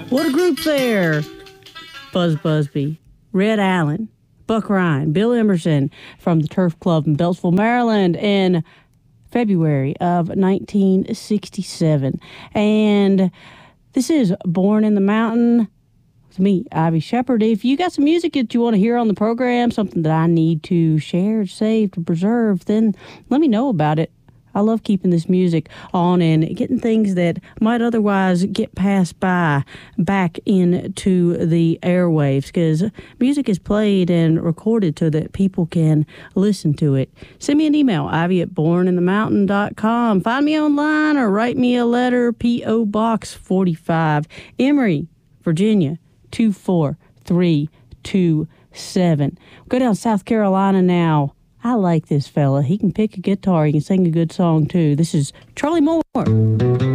What a group there. Buzz Busby, Red Allen, Buck Ryan, Bill Emerson from the Turf Club in Beltsville, Maryland in February of 1967. And this is Born in the Mountain. It's me, Ivy Shepherd. If you got some music that you want to hear on the program, something that I need to share, save, to preserve, then let me know about it. I love keeping this music on and getting things that might otherwise get passed by back into the airwaves, because music is played and recorded so that people can listen to it. Send me an email, ivy@borninthemountain.com. Find me online or write me a letter, P.O. Box 45, Emory, Virginia, 24327. Go down to South Carolina now. I like this fella. He can pick a guitar. He can sing a good song, too. This is Charlie Moore.